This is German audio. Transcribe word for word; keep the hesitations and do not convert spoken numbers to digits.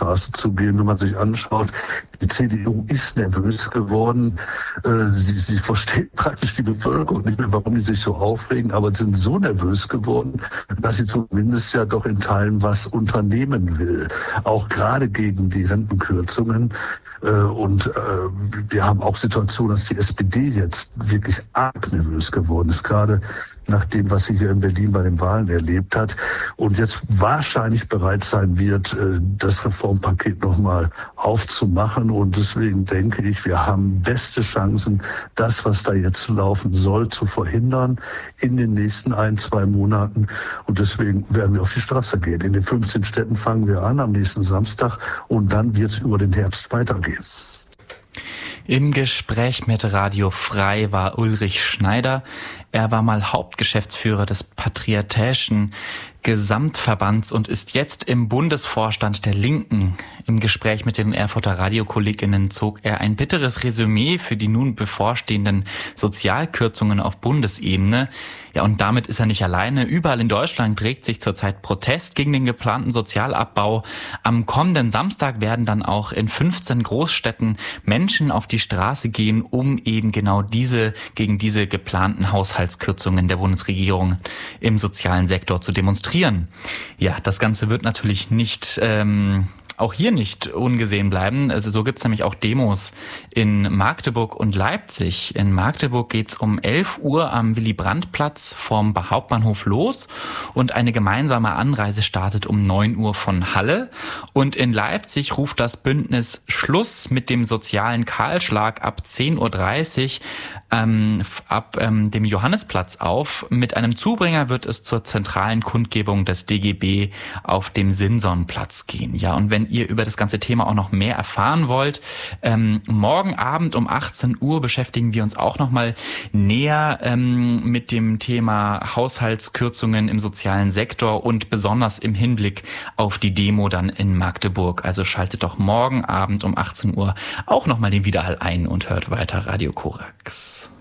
Straße zu gehen, wenn man sich anschaut. Die C D U ist nervös geworden. Sie, sie versteht praktisch die Bevölkerung nicht mehr, warum die sich so aufregen, aber sind so nervös geworden, dass sie zumindest ja doch in Teilen was unternehmen will. Auch gerade gegen die Rentenkürzungen. Und wir haben auch Situationen, dass die S P D jetzt wirklich arg nervös geworden ist, gerade nach dem, was sie hier in Berlin bei den Wahlen erlebt hat und jetzt wahrscheinlich bereit sein wird, das Reformpaket nochmal aufzumachen. Und deswegen denke ich, wir haben beste Chancen, das, was da jetzt laufen soll, zu verhindern in den nächsten ein, zwei Monaten. Und deswegen werden wir auf die Straße gehen. In den fünfzehn Städten fangen wir an am nächsten Samstag und dann wird es über den Herbst weitergehen. Im Gespräch mit Radio Frei war Ulrich Schneider. Er war mal Hauptgeschäftsführer des Patriarchäischen Gesamtverbands und ist jetzt im Bundesvorstand der Linken. Im Gespräch mit den Erfurter Radiokolleginnen zog er ein bitteres Resümee für die nun bevorstehenden Sozialkürzungen auf Bundesebene. Ja, und damit ist er nicht alleine. Überall in Deutschland regt sich zurzeit Protest gegen den geplanten Sozialabbau. Am kommenden Samstag werden dann auch in fünfzehn Großstädten Menschen auf die Straße gehen, um eben genau diese, gegen diese geplanten Haushaltskürzungen der Bundesregierung im sozialen Sektor zu demonstrieren. Ja, das Ganze wird natürlich nicht, ähm, auch hier nicht ungesehen bleiben. Also so gibt's nämlich auch Demos in Magdeburg und Leipzig. In Magdeburg geht's um elf Uhr am Willy-Brandt-Platz vom Hauptbahnhof los und eine gemeinsame Anreise startet um neun Uhr von Halle. Und in Leipzig ruft das Bündnis Schluss mit dem sozialen Kahlschlag ab zehn Uhr dreißig ähm, ab ähm, dem Johannesplatz auf. Mit einem Zubringer wird es zur zentralen Kundgebung des D G B auf dem Simsonplatz gehen. Ja, und wenn ihr über das ganze Thema auch noch mehr erfahren wollt, ähm, morgen Abend um achtzehn Uhr beschäftigen wir uns auch noch mal näher ähm, mit dem Thema Haushaltskürzungen im sozialen Sektor und besonders im Hinblick auf die Demo dann in Magdeburg. Also schaltet doch morgen Abend um achtzehn Uhr auch noch mal den Widerhall ein und hört weiter Radio Korax.